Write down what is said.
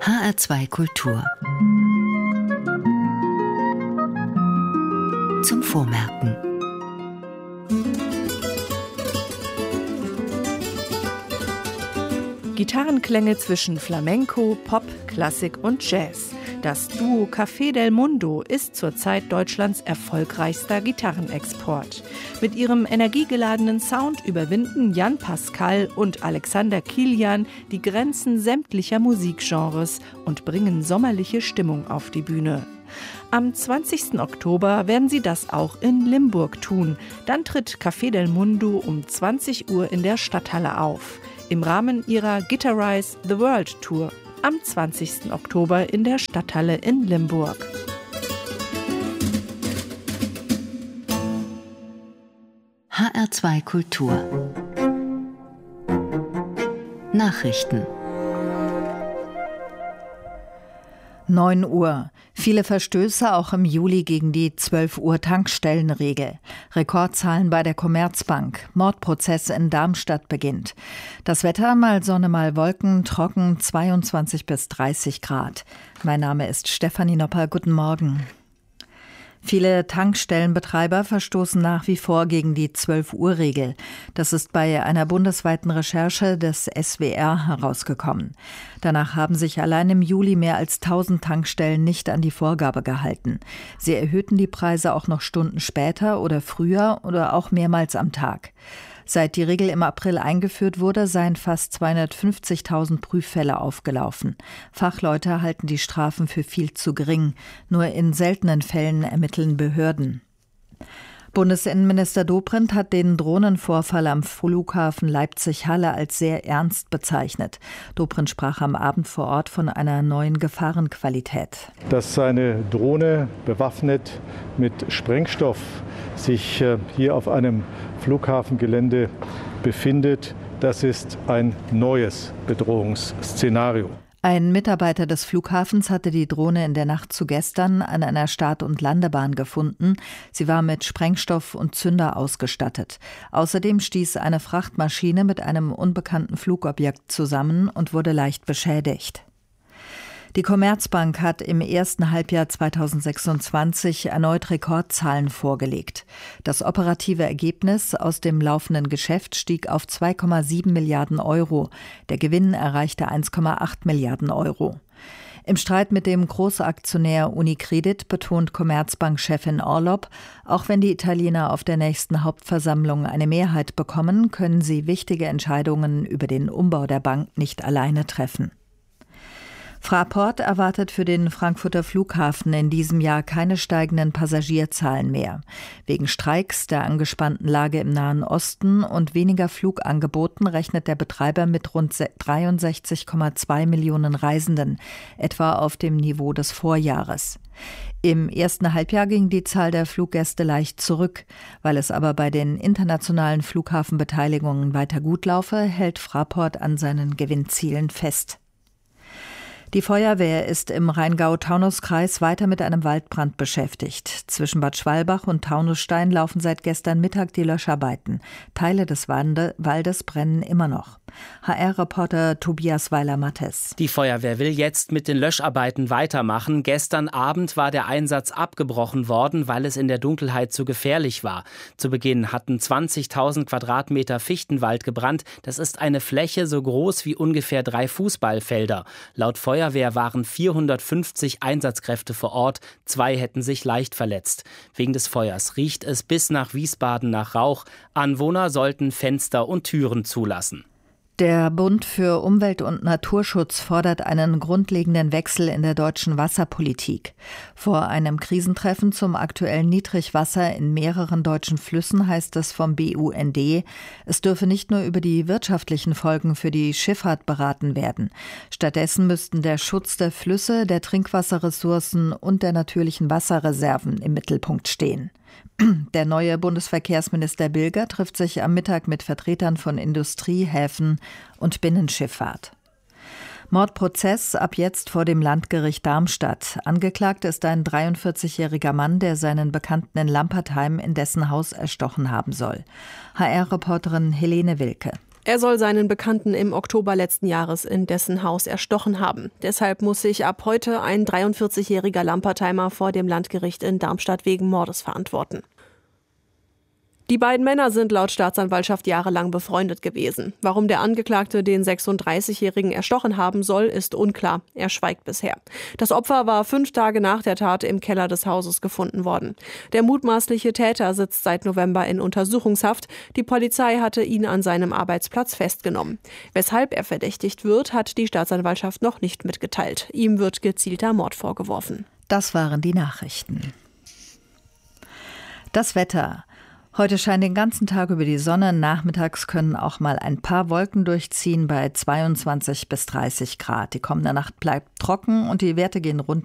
HR2 Kultur. Zum Vormerken. Gitarrenklänge zwischen Flamenco, Pop, Klassik und Jazz. Das Duo Café del Mundo ist zurzeit Deutschlands erfolgreichster Gitarrenexport. Mit ihrem energiegeladenen Sound überwinden Jan Pascal und Alexander Kilian die Grenzen sämtlicher Musikgenres und bringen sommerliche Stimmung auf die Bühne. Am 20. Oktober werden sie das auch in Limburg tun. Dann tritt Café del Mundo um 20 Uhr in der Stadthalle auf. Im Rahmen ihrer Guitarize the World Tour am 20. Oktober in der Stadthalle in Limburg. HR2 Kultur. Nachrichten. 9 Uhr. Viele Verstöße auch im Juli gegen die 12 Uhr Tankstellenregel. Rekordzahlen bei der Commerzbank. Mordprozess in Darmstadt beginnt. Das Wetter, mal Sonne, mal Wolken, trocken, 22 bis 30 Grad. Mein Name ist Stefanie Nopper. Guten Morgen. Viele Tankstellenbetreiber verstoßen nach wie vor gegen die 12-Uhr-Regel. Das ist bei einer bundesweiten Recherche des SWR herausgekommen. Danach haben sich allein im Juli mehr als 1000 Tankstellen nicht an die Vorgabe gehalten. Sie erhöhten die Preise auch noch Stunden später oder früher oder auch mehrmals am Tag. Seit die Regel im April eingeführt wurde, seien fast 250.000 Prüffälle aufgelaufen. Fachleute halten die Strafen für viel zu gering. Nur in seltenen Fällen ermitteln Behörden. Bundesinnenminister Dobrindt hat den Drohnenvorfall am Flughafen Leipzig-Halle als sehr ernst bezeichnet. Dobrindt sprach am Abend vor Ort von einer neuen Gefahrenqualität. Dass eine Drohne bewaffnet mit Sprengstoff sich hier auf einem Flughafengelände befindet, das ist ein neues Bedrohungsszenario. Ein Mitarbeiter des Flughafens hatte die Drohne in der Nacht zu gestern an einer Start- und Landebahn gefunden. Sie war mit Sprengstoff und Zünder ausgestattet. Außerdem stieß eine Frachtmaschine mit einem unbekannten Flugobjekt zusammen und wurde leicht beschädigt. Die Commerzbank hat im ersten Halbjahr 2026 erneut Rekordzahlen vorgelegt. Das operative Ergebnis aus dem laufenden Geschäft stieg auf 2,7 Milliarden Euro. Der Gewinn erreichte 1,8 Milliarden Euro. Im Streit mit dem Großaktionär Unicredit betont Commerzbank-Chefin Orlopp, auch wenn die Italiener auf der nächsten Hauptversammlung eine Mehrheit bekommen, können sie wichtige Entscheidungen über den Umbau der Bank nicht alleine treffen. Fraport erwartet für den Frankfurter Flughafen in diesem Jahr keine steigenden Passagierzahlen mehr. Wegen Streiks, der angespannten Lage im Nahen Osten und weniger Flugangeboten rechnet der Betreiber mit rund 63,2 Millionen Reisenden, etwa auf dem Niveau des Vorjahres. Im ersten Halbjahr ging die Zahl der Fluggäste leicht zurück. Weil es aber bei den internationalen Flughafenbeteiligungen weiter gut laufe, hält Fraport an seinen Gewinnzielen fest. Die Feuerwehr ist im Rheingau-Taunus-Kreis weiter mit einem Waldbrand beschäftigt. Zwischen Bad Schwalbach und Taunusstein laufen seit gestern Mittag die Löscharbeiten. Teile des Waldes brennen immer noch. HR-Reporter Tobias Weiler-Mattes. Die Feuerwehr will jetzt mit den Löscharbeiten weitermachen. Gestern Abend war der Einsatz abgebrochen worden, weil es in der Dunkelheit zu gefährlich war. Zu Beginn hatten 20.000 Quadratmeter Fichtenwald gebrannt. Das ist eine Fläche so groß wie ungefähr 3 Fußballfelder. Laut Feuerwehr waren 450 Einsatzkräfte vor Ort. 2 hätten sich leicht verletzt. Wegen des Feuers riecht es bis nach Wiesbaden nach Rauch. Anwohner sollten Fenster und Türen zulassen. Der Bund für Umwelt und Naturschutz fordert einen grundlegenden Wechsel in der deutschen Wasserpolitik. Vor einem Krisentreffen zum aktuellen Niedrigwasser in mehreren deutschen Flüssen heißt es vom BUND, es dürfe nicht nur über die wirtschaftlichen Folgen für die Schifffahrt beraten werden. Stattdessen müssten der Schutz der Flüsse, der Trinkwasserressourcen und der natürlichen Wasserreserven im Mittelpunkt stehen. Der neue Bundesverkehrsminister Bilger trifft sich am Mittag mit Vertretern von Industrie, Häfen und Binnenschifffahrt. Mordprozess ab jetzt vor dem Landgericht Darmstadt. Angeklagt ist ein 43-jähriger Mann, der seinen Bekannten in Lampertheim in dessen Haus erstochen haben soll. HR-Reporterin Helene Wilke. Er soll seinen Bekannten im Oktober letzten Jahres in dessen Haus erstochen haben. Deshalb muss sich ab heute ein 43-jähriger Lampertheimer vor dem Landgericht in Darmstadt wegen Mordes verantworten. Die beiden Männer sind laut Staatsanwaltschaft jahrelang befreundet gewesen. Warum der Angeklagte den 36-Jährigen erstochen haben soll, ist unklar. Er schweigt bisher. Das Opfer war 5 Tage nach der Tat im Keller des Hauses gefunden worden. Der mutmaßliche Täter sitzt seit November in Untersuchungshaft. Die Polizei hatte ihn an seinem Arbeitsplatz festgenommen. Weshalb er verdächtigt wird, hat die Staatsanwaltschaft noch nicht mitgeteilt. Ihm wird gezielter Mord vorgeworfen. Das waren die Nachrichten. Das Wetter. Heute scheint den ganzen Tag über die Sonne. Nachmittags können auch mal ein paar Wolken durchziehen bei 22 bis 30 Grad. Die kommende Nacht bleibt trocken und die Werte gehen runter